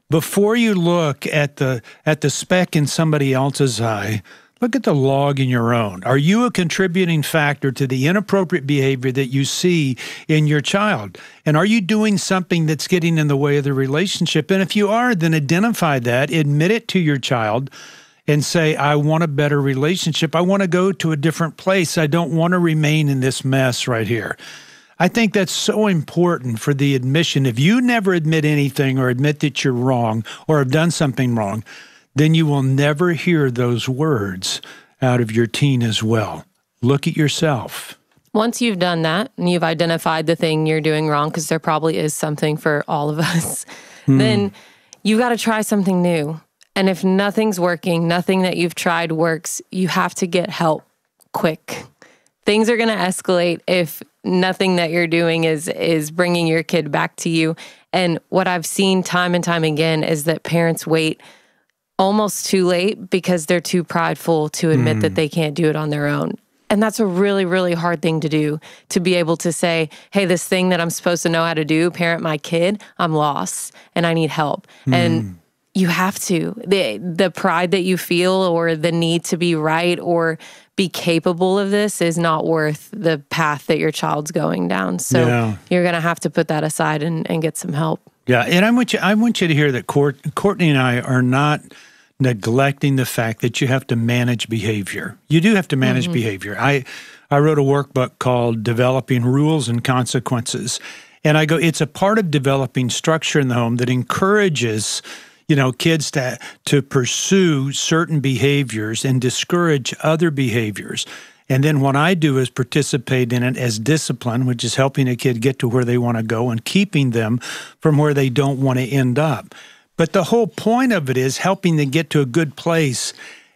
Before you look at the speck in somebody else's eye, look at the log in your own. Are you a contributing factor to the inappropriate behavior that you see in your child? And are you doing something that's getting in the way of the relationship? And if you are, then identify that, admit it to your child, and say, I want a better relationship. I want to go to a different place. I don't want to remain in this mess right here. I think that's so important for the admission. If you never admit anything or admit that you're wrong or have done something wrong, then you will never hear those words out of your teen as well. Look at yourself. Once you've done that and you've identified the thing you're doing wrong, because there probably is something for all of us, then you got to try something new. And if nothing's working, nothing that you've tried works, you have to get help quick. Things are going to escalate if nothing that you're doing is bringing your kid back to you. And what I've seen time and time again is that parents wait almost too late because they're too prideful to admit that they can't do it on their own. And that's a really, really hard thing to do, to be able to say, hey, this thing that I'm supposed to know how to do, parent my kid, I'm lost and I need help. And you have to. The pride that you feel or the need to be right or be capable of this is not worth the path that your child's going down. So you're going to have to put that aside and get some help. Yeah, and I want you to hear that Courtney and I are not neglecting the fact that you have to manage behavior. You do have to manage behavior. I wrote a workbook called Developing Rules and Consequences. And I go, it's a part of developing structure in the home that encourages kids to pursue certain behaviors and discourage other behaviors. And then what I do is participate in it as discipline, which is helping a kid get to where they want to go and keeping them from where they don't want to end up. But the whole point of it is helping them get to a good place,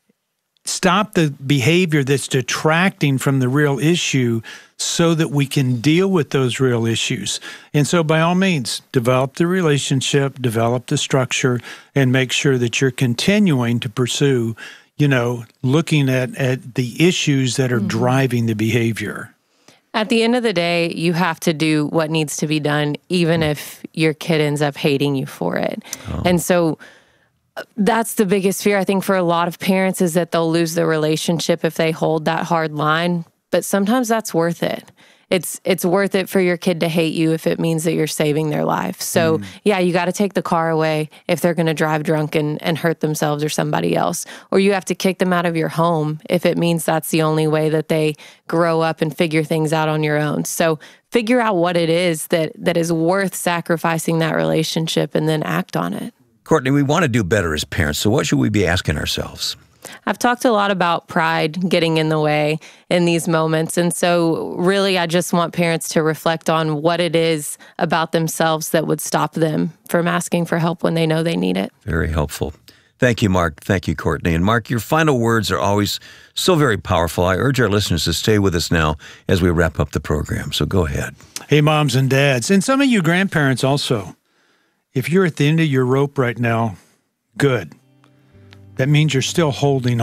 stop the behavior that's detracting from the real issue so that we can deal with those real issues. And so by all means, develop the relationship, develop the structure, and make sure that you're continuing to pursue, looking at the issues that are driving the behavior. At the end of the day, you have to do what needs to be done, even if your kid ends up hating you for it. And so that's the biggest fear, I think, for a lot of parents is that they'll lose the relationship if they hold that hard line. But sometimes that's worth it. It's worth it for your kid to hate you if it means that you're saving their life. So you got to take the car away if they're going to drive drunk and hurt themselves or somebody else. Or you have to kick them out of your home if it means that's the only way that they grow up and figure things out on your own. So figure out what it is that is worth sacrificing that relationship and then act on it. Courtney, we want to do better as parents, so what should we be asking ourselves? I've talked a lot about pride getting in the way in these moments. And so really, I just want parents to reflect on what it is about themselves that would stop them from asking for help when they know they need it. Very helpful. Thank you, Mark. Thank you, Courtney. And Mark, your final words are always so very powerful. I urge our listeners to stay with us now as we wrap up the program. So go ahead. Hey, moms and dads, and some of you grandparents also. If you're at the end of your rope right now, good. That means you're still holding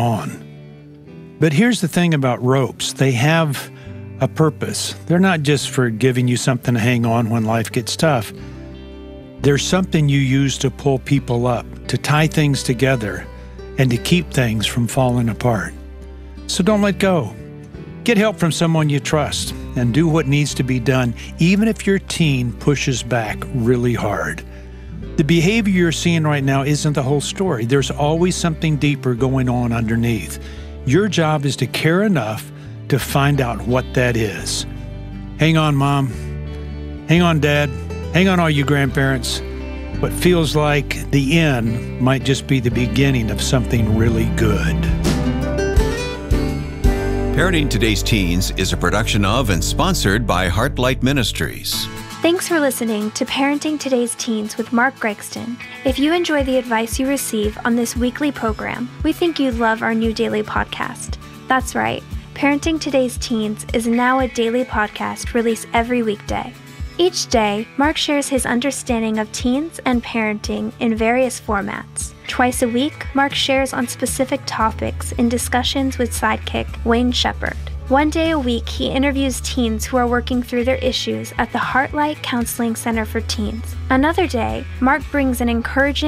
on. But here's the thing about ropes. They have a purpose. They're not just for giving you something to hang on when life gets tough. There's something you use to pull people up, to tie things together, and to keep things from falling apart. So don't let go. Get help from someone you trust and do what needs to be done, even if your teen pushes back really hard. The behavior you're seeing right now isn't the whole story. There's always something deeper going on underneath. Your job is to care enough to find out what that is. Hang on, Mom. Hang on, Dad. Hang on, all you grandparents. What feels like the end might just be the beginning of something really good. Parenting Today's Teens is a production of and sponsored by Heartlight Ministries. Thanks for listening to Parenting Today's Teens with Mark Gregston. If you enjoy the advice you receive on this weekly program, we think you'd love our new daily podcast. That's right, Parenting Today's Teens is now a daily podcast released every weekday. Each day, Mark shares his understanding of teens and parenting in various formats. Twice a week, Mark shares on specific topics in discussions with sidekick Wayne Shepherd. One day a week, he interviews teens who are working through their issues at the Heartlight Counseling Center for Teens. Another day, Mark brings an encouraging